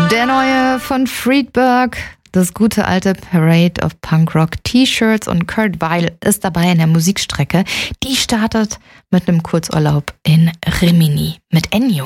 Der neue von Friedberg, das gute alte Parade of Punk Rock T-Shirts, und Kurt Weill ist dabei in der Musikstrecke. Die startet mit einem Kurzurlaub in Rimini mit Ennio.